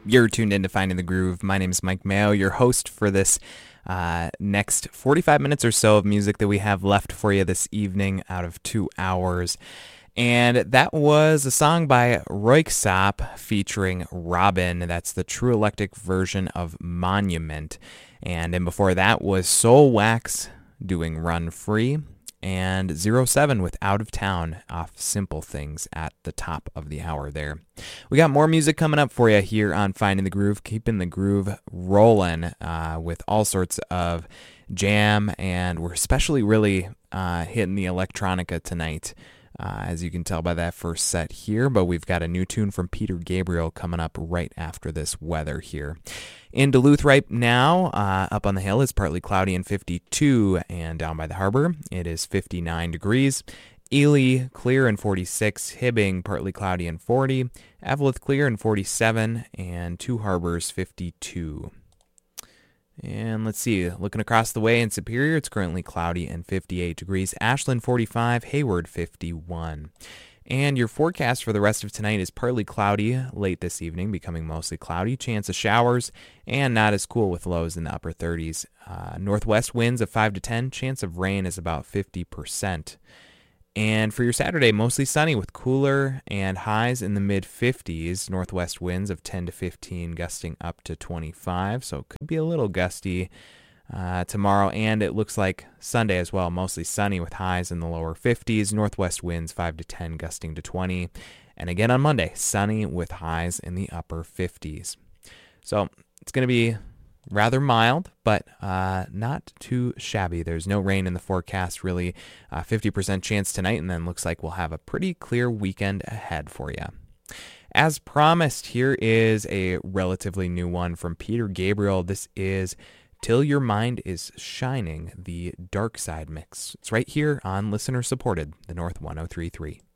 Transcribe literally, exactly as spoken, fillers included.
You're tuned in to Finding the Groove. My name is Mike Mayo, your host for this uh, next forty-five minutes or so of music that we have left for you this evening out of two hours. And that was a song by Röyksopp featuring Robin. That's the True Electric version of Monument. And then before that was Soulwax doing Run Free. And zero seven with Out of Town off Simple Things at the top of the hour there. We got more music coming up for you here on Finding the Groove, keeping the groove rolling uh, with all sorts of jam, and we're especially really uh, hitting the electronica tonight, uh, as you can tell by that first set here, but we've got a new tune from Peter Gabriel coming up right after this weather here. In Duluth right now, uh, up on the hill, it's partly cloudy and fifty-two, and down by the harbor, it is fifty-nine degrees. Ely, clear and forty-six, Hibbing, partly cloudy and forty, Eveleth, clear and forty-seven, and Two Harbors, fifty-two. And let's see, looking across the way in Superior, it's currently cloudy and fifty-eight degrees. Ashland, forty-five, Hayward, fifty-one. And your forecast for the rest of tonight is partly cloudy late this evening, becoming mostly cloudy, chance of showers, and not as cool with lows in the upper thirties. Uh, northwest winds of five to ten, chance of rain is about fifty percent. And for your Saturday, mostly sunny with cooler and highs in the mid-fifties, northwest winds of ten to fifteen, gusting up to twenty-five, so it could be a little gusty Uh, tomorrow, and it looks like Sunday as well, mostly sunny with highs in the lower fifties, northwest winds five to ten, gusting to twenty, and again on Monday, sunny with highs in the upper fifties. So it's going to be rather mild, but uh, not too shabby. There's no rain in the forecast, really, uh, fifty percent chance tonight, and then looks like we'll have a pretty clear weekend ahead for you. As promised, here is a relatively new one from Peter Gabriel. This is Till Your Mind is Shining, the Dark Side mix. It's right here on listener-supported, the North one oh three point three.